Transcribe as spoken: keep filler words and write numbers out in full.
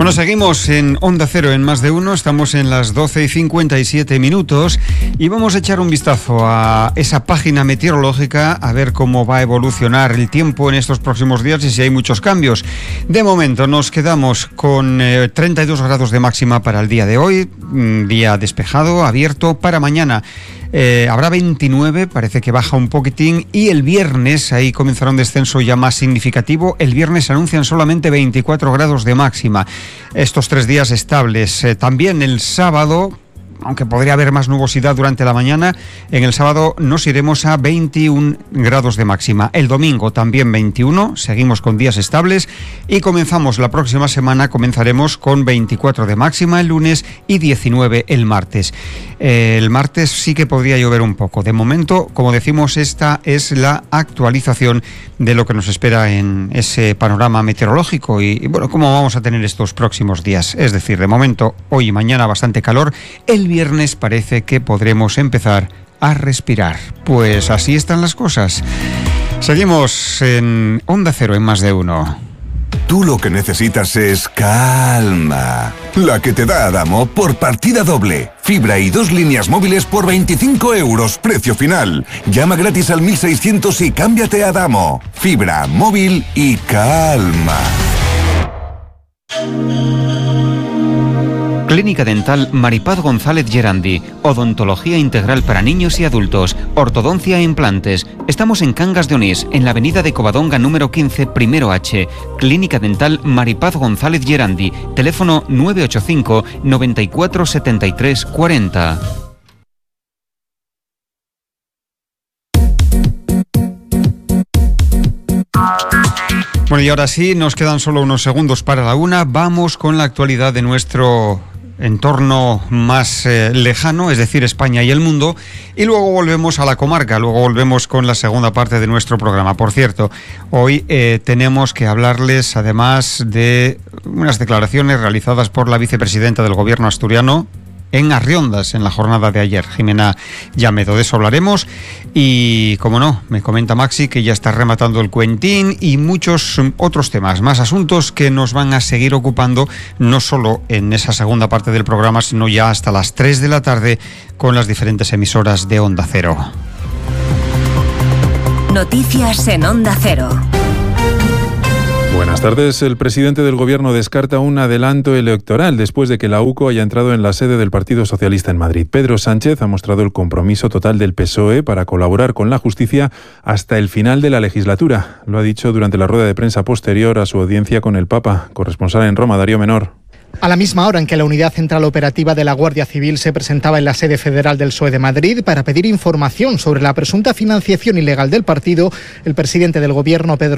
Bueno, seguimos en Onda Cero en Más de Uno, estamos en las doce y cincuenta y siete minutos y vamos a echar un vistazo a esa página meteorológica a ver cómo va a evolucionar el tiempo en estos próximos días y si hay muchos cambios. De momento nos quedamos con eh, treinta y dos grados de máxima para el día de hoy, un día despejado, abierto. Para mañana Eh, habrá veintinueve, parece que baja un poquitín, y el viernes ahí comenzará un descenso ya más significativo. El viernes anuncian solamente veinticuatro grados de máxima. Estos tres días estables. Eh, también el sábado, aunque podría haber más nubosidad durante la mañana, en el sábado nos iremos a veintiún grados de máxima. El domingo también veintiuno, seguimos con días estables y comenzamos la próxima semana, comenzaremos con veinticuatro de máxima el lunes y diecinueve el martes. Eh, el martes sí que podría llover un poco. De momento, como decimos, esta es la actualización de lo que nos espera en ese panorama meteorológico y, y bueno, cómo vamos a tener estos próximos días. Es decir, de momento, hoy y mañana bastante calor. El viernes parece que podremos empezar a respirar. Pues así están las cosas. Seguimos en Onda Cero en Más de Uno. Tú lo que necesitas es calma. La que te da Adamo por partida doble. Fibra y dos líneas móviles por veinticinco euros, precio final. Llama gratis al mil seiscientos y cámbiate a Adamo. Fibra, móvil y calma. Clínica Dental Maripaz González Gerandi. Odontología integral para niños y adultos. Ortodoncia e implantes. Estamos en Cangas de Onís, en la avenida de Covadonga número quince, primero H. Clínica Dental Maripaz González Gerandi. Teléfono nueve ocho cinco, noventa y cuatro, setenta y tres, cuarenta. Bueno, y ahora sí, nos quedan solo unos segundos para la una. Vamos con la actualidad de nuestro entorno más eh, lejano, es decir, España y el mundo, y luego volvemos a la comarca, luego volvemos con la segunda parte de nuestro programa. Por cierto, hoy eh, tenemos que hablarles además de unas declaraciones realizadas por la vicepresidenta del gobierno asturiano en Arriondas, en la jornada de ayer, Jimena Llamedo. De eso hablaremos y, como no, me comenta Maxi que ya está rematando el cuentín y muchos otros temas, más asuntos que nos van a seguir ocupando, no solo en esa segunda parte del programa, sino ya hasta las tres de la tarde con las diferentes emisoras de Onda Cero. Noticias en Onda Cero. Buenas tardes. El presidente del Gobierno descarta un adelanto electoral después de que la U C O haya entrado en la sede del Partido Socialista en Madrid. Pedro Sánchez ha mostrado el compromiso total del P S O E para colaborar con la justicia hasta el final de la legislatura. Lo ha dicho durante la rueda de prensa posterior a su audiencia con el Papa. Corresponsal en Roma, Darío Menor. A la misma hora en que la Unidad Central Operativa de la Guardia Civil se presentaba en la sede federal del P S O E de Madrid para pedir información sobre la presunta financiación ilegal del partido, el presidente del Gobierno, Pedro